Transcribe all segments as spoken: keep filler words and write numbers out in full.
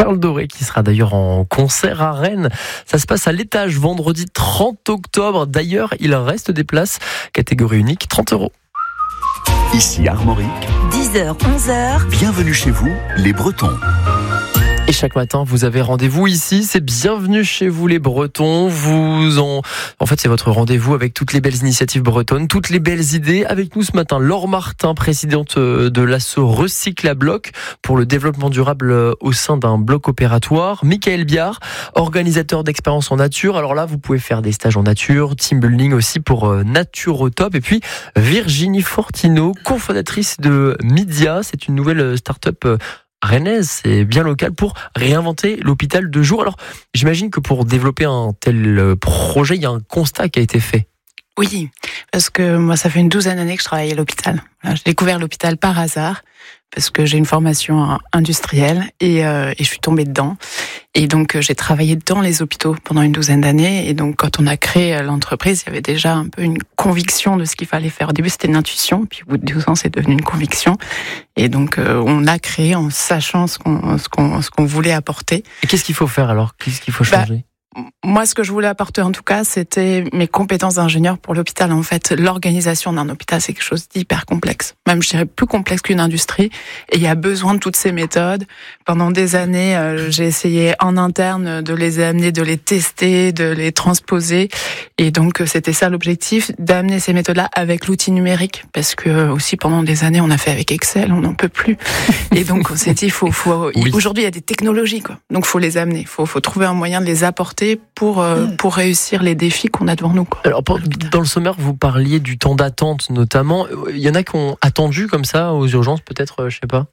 Charles Doré qui sera d'ailleurs en concert à Rennes. Ça se passe à l'étage vendredi trente octobre. D'ailleurs, il reste des places. Catégorie unique, trente euros. Ici Armorique, dix heures, onze heures. Bienvenue chez vous, les Bretons. Et chaque matin, vous avez rendez-vous ici. C'est bienvenue chez vous, les Bretons. Vous en, en fait, c'est votre rendez-vous avec toutes les belles initiatives bretonnes, toutes les belles idées. Avec nous ce matin, Laure Martin, présidente de l'asso Recycle à Bloc pour le développement durable au sein d'un bloc opératoire. Michael Biard, organisateur d'expériences en nature. Alors là, vous pouvez faire des stages en nature, team building aussi pour Nature au Top. Et puis, Virginie Fortino, cofondatrice de Midia. C'est une nouvelle start-up rennaise, c'est bien local, pour réinventer l'hôpital de jour. Alors, j'imagine que pour développer un tel projet, il y a un constat qui a été fait. Oui, parce que moi, ça fait une douzaine d'années que je travaille à l'hôpital. Voilà, j'ai découvert l'hôpital par hasard, parce que j'ai une formation industrielle et, euh, et je suis tombée dedans. Et donc, j'ai travaillé dans les hôpitaux pendant une douzaine d'années. Et donc, quand on a créé l'entreprise, il y avait déjà un peu une conviction de ce qu'il fallait faire. Au début, c'était une intuition, puis au bout de douze ans, c'est devenu une conviction. Et donc, euh, on a créé en sachant ce qu'on, ce qu'on, ce qu'on voulait apporter. Et qu'est-ce qu'il faut faire alors ? Qu'est-ce qu'il faut changer ? bah, Moi, ce que je voulais apporter, en tout cas, c'était mes compétences d'ingénieur pour l'hôpital. En fait, l'organisation d'un hôpital, c'est quelque chose d'hyper complexe. Même, je dirais, plus complexe qu'une industrie. Et il y a besoin de toutes ces méthodes. Pendant des années, euh, j'ai essayé en interne de les amener, de les tester, de les transposer. Et donc, c'était ça l'objectif, d'amener ces méthodes-là avec l'outil numérique. Parce que, aussi, pendant des années, on a fait avec Excel, on n'en peut plus. Et donc, on s'est dit, faut, faut, oui. Aujourd'hui, il y a des technologies, quoi. Donc, faut les amener. Faut, faut trouver un moyen de les apporter pour euh, pour réussir les défis qu'on a devant nous, quoi. Alors, dans le sommaire, vous parliez du temps d'attente notamment. Il y en a qui ont attendu comme ça aux urgences, peut-être, je sais pas.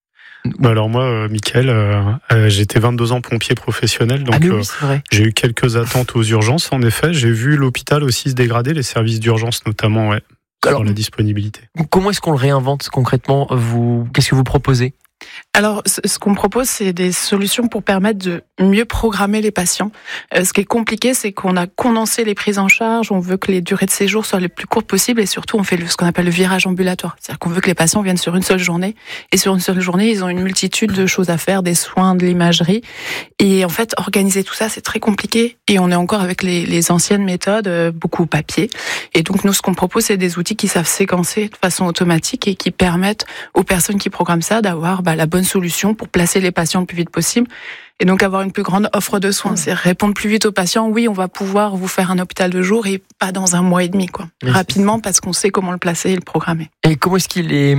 Bah alors moi, euh, Mickaël, euh, euh, j'étais vingt-deux ans pompier professionnel, donc ah oui, euh, c'est vrai. J'ai eu quelques attentes aux urgences. En effet, j'ai vu l'hôpital aussi se dégrader, les services d'urgence notamment, ouais, alors, sur la disponibilité. Comment est-ce qu'on le réinvente concrètement ? Vous, qu'est-ce que vous proposez ? Alors, ce qu'on propose, c'est des solutions pour permettre de mieux programmer les patients. Euh, ce qui est compliqué, c'est qu'on a condensé les prises en charge, on veut que les durées de séjour soient les plus courtes possibles et surtout, on fait le, ce qu'on appelle le virage ambulatoire. C'est-à-dire qu'on veut que les patients viennent sur une seule journée et sur une seule journée, ils ont une multitude de choses à faire, des soins, de l'imagerie. Et en fait, organiser tout ça, c'est très compliqué et on est encore avec les, les anciennes méthodes, euh, beaucoup papier. Et donc, nous, ce qu'on propose, c'est des outils qui savent séquencer de façon automatique et qui permettent aux personnes qui programment ça d'avoir bah, la bonne solution pour placer les patients le plus vite possible et donc avoir une plus grande offre de soins. C'est répondre plus vite aux patients. Oui, on va pouvoir vous faire un hôpital de jour et pas dans un mois et demi, quoi. Oui, rapidement, parce qu'on sait comment le placer et le programmer. Et comment est-ce qu'il est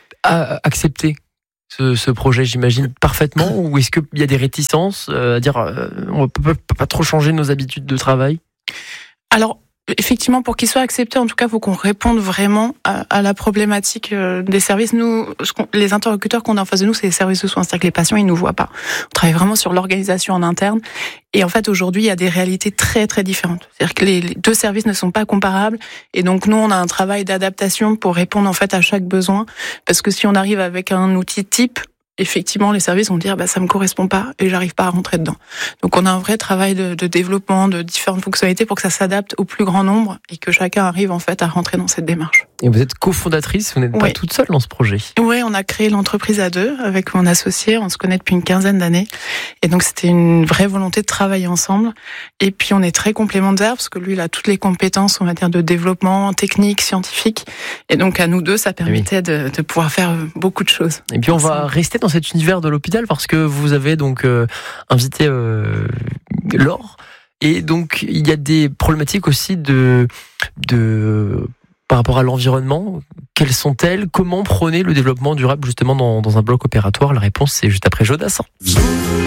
accepté, ce, ce projet, j'imagine, parfaitement, ou est-ce qu'il y a des réticences à dire euh, on ne peut pas trop changer nos habitudes de travail ? Alors, effectivement, pour qu'il soit accepté, en tout cas, il faut qu'on réponde vraiment à, à la problématique des services. Nous, les interlocuteurs qu'on a en face de nous, c'est les services de soins. C'est-à-dire que les patients, ils nous voient pas. On travaille vraiment sur l'organisation en interne. Et en fait, aujourd'hui, il y a des réalités très, très différentes. C'est-à-dire que les, les deux services ne sont pas comparables. Et donc, nous, on a un travail d'adaptation pour répondre, en fait, à chaque besoin. Parce que si on arrive avec un outil type, effectivement, les services vont dire bah ça me correspond pas et j'arrive pas à rentrer dedans. Donc on a un vrai travail de, de développement de différentes fonctionnalités pour que ça s'adapte au plus grand nombre et que chacun arrive en fait à rentrer dans cette démarche. Et vous êtes cofondatrice, vous n'êtes oui. pas toute seule dans ce projet. Oui, on a créé l'entreprise à deux avec mon associé, on se connaît depuis une quinzaine d'années et donc c'était une vraie volonté de travailler ensemble et puis on est très complémentaires parce que lui il a toutes les compétences on va dire de développement technique, scientifique et donc à nous deux ça permettait oui. de, de pouvoir faire beaucoup de choses. Et puis on ensemble. va rester dans cet univers de l'hôpital parce que vous avez donc euh, invité euh, Laure et donc il y a des problématiques aussi de de par rapport à l'environnement. Quelles sont-elles ? Comment prôner le développement durable justement dans, dans un bloc opératoire ? La réponse c'est juste après Jodassin.